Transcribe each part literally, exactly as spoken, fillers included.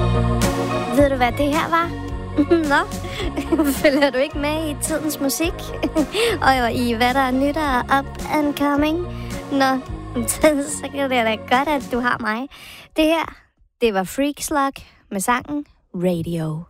Ved du, hvad det her var? Nå, følger du ikke med i tidens musik? Og i hvad der er nyt og up and coming? Nå, så kan det da godt, at du har mig. Det her, det var Freakslug med sangen Radio.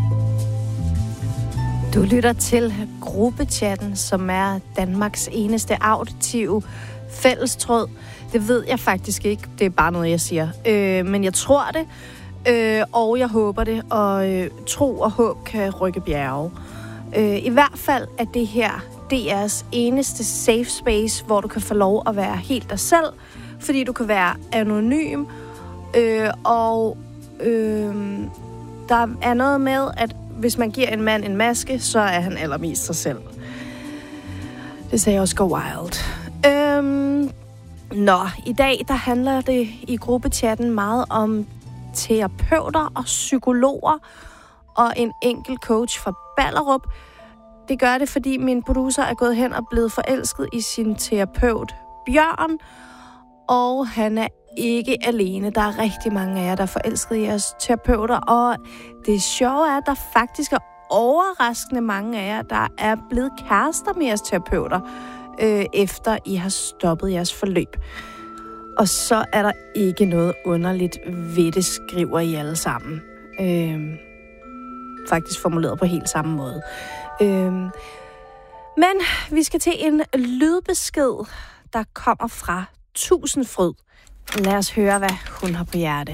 Du lytter til gruppechatten, som er Danmarks eneste auditive fællestråd. Det ved jeg faktisk ikke. Det er bare noget, jeg siger. Øh, men jeg tror det. Øh, og jeg håber det, og øh, tro og håb kan rykke bjerge. Øh, I hvert fald er det her D R's eneste safe space, hvor du kan få lov at være helt dig selv, fordi du kan være anonym, øh, og øh, der er noget med, at hvis man giver en mand en maske, så er han allermest sig selv. Det sagde Oscar Wilde. Øh, nå, i dag der handler det i gruppechatten meget om terapeuter og psykologer og en enkelt coach fra Ballerup. Det gør det, fordi min producer er gået hen og blevet forelsket i sin terapeut Bjørn, og han er ikke alene. Der er rigtig mange af jer, der er forelsket i jeres terapeuter, og det sjove er, at der faktisk er overraskende mange af jer, der er blevet kærester med jeres terapeuter, øh, efter I har stoppet jeres forløb. Og så er der ikke noget underligt ved det, skriver I alle sammen. Øhm, faktisk formuleret på helt samme måde. Øhm, men vi skal til en lydbesked, der kommer fra Tusindfryd. Lad os høre, hvad hun har på hjerte.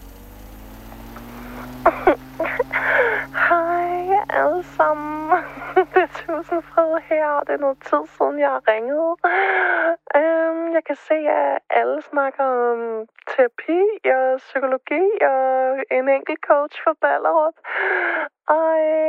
Hej alle sammen. Det er Tusindfryd her, og det er noget tid siden, jeg har ringet. Um, jeg kan se, at alle snakker om terapi og psykologi og en enkelt coach for Ballerup. Og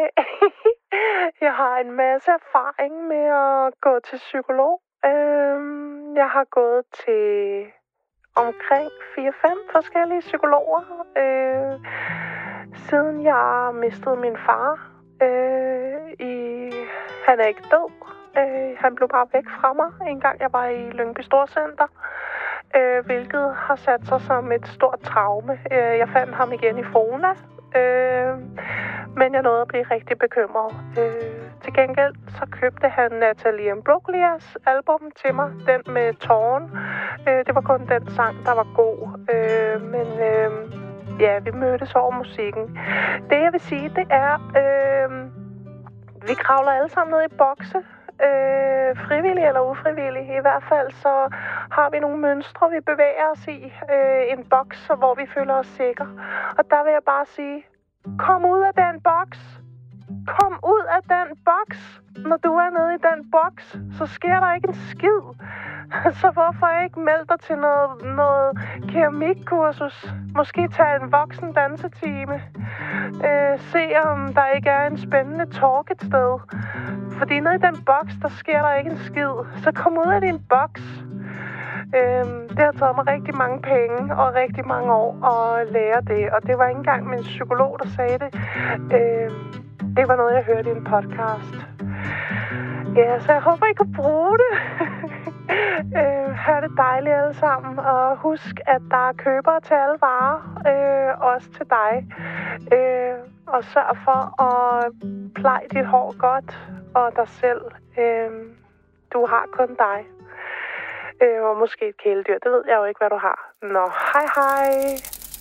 jeg har en masse erfaring med at gå til psykolog. Um, jeg har gået til omkring fire fem forskellige psykologer, øh, siden jeg mistede min far. Øh, i, han er ikke død. Øh, han blev bare væk fra mig, en gang jeg var i Lyngby Storcenter, øh, hvilket har sat sig som et stort traume. Øh, jeg fandt ham igen i Fona, øh, men jeg nåede at blive rigtig bekymret. Øh, til gengæld så købte han Natalie Imbruglias album til mig, den med Tåren. Øh, det var kun den sang, der var god, øh, men øh, ja, vi mødtes over musikken. Det jeg vil sige, det er, øh, vi kravler alle sammen ned i bokse. Øh, frivillig eller ufrivillig. I hvert fald så har vi nogle mønstre, vi bevæger os i. Øh, en boks, hvor vi føler os sikre. Og der vil jeg bare sige, kom ud af den boks. Kom ud af den boks. Når du er nede i den boks, så sker der ikke en skid. Så hvorfor ikke melde dig til noget, noget keramikkursus? Måske tage en voksen dansetime. Øh, se om der ikke er en spændende talk et sted. Fordi nede i den boks, der sker der ikke en skid. Så kom ud af din boks. Øh, det har taget mig rigtig mange penge og rigtig mange år at lære det. Og det var ikke engang min psykolog, der sagde det. Øh, det var noget, jeg hørte i en podcast. Ja, så jeg håber, I kan bruge det. øh, ha' det dejligt alle sammen. Og husk, at der er købere til alle varer. Øh, også til dig. Øh, og sørg for at pleje dit hår godt. Og dig selv. Øh, du har kun dig. Øh, og måske et kæledyr. Det ved jeg jo ikke, hvad du har. Nå, hej hej.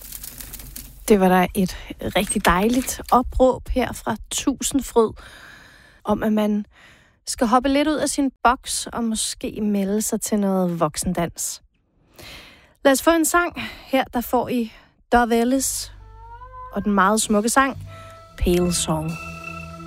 Det var der et rigtig dejligt opråb her fra Tusindfryd, om at man skal hoppe lidt ud af sin boks og måske melde sig til noget voksendans. Lad os få en sang. Her der får I Dove Ellis og den meget smukke sang Pale Song.